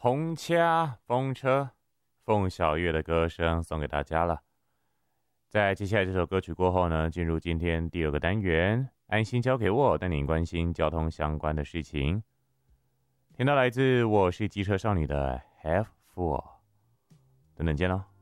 红掐风车，凤小岳的歌声送给大家了。在接下来这首歌曲过后呢，进入今天第二个单元，安心交给我，带您关心交通相关的事情。听到来自我是机车少女的 Have Fool， 等等见喽。